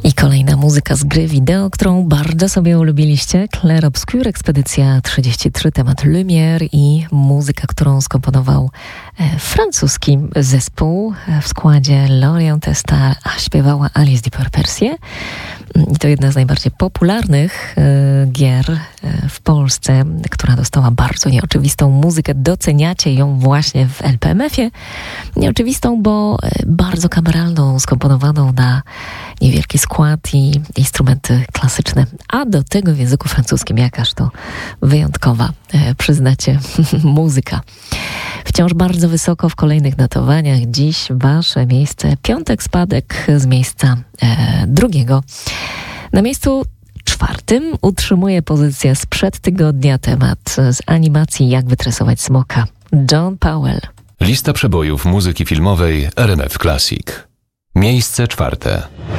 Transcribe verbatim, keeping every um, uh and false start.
I kolejna muzyka z gry wideo, którą bardzo sobie ulubiliście. Clair Obscur, Ekspedycja trzydzieści trzy, temat Lumière i muzyka, którą skomponował e, francuski zespół w składzie Lorient Testar, a śpiewała Alice Dupeur-Percier. I to jedna z najbardziej popularnych e, gier e, w Polsce, która dostała bardzo nieoczywistą muzykę. Doceniacie ją właśnie w L P M F-ie. Nieoczywistą, bo e, bardzo kameralną, skomponowaną na niewielki skład i instrumenty klasyczne, a do tego w języku francuskim jakaż to wyjątkowa, e, przyznacie, muzyka. Wciąż bardzo wysoko w kolejnych notowaniach. Dziś wasze miejsce, piątek spadek z miejsca e, drugiego. Na miejscu czwartym utrzymuje pozycję sprzed tygodnia temat z animacji Jak wytresować smoka. John Powell. Lista przebojów muzyki filmowej R M F Classic. Miejsce czwarte.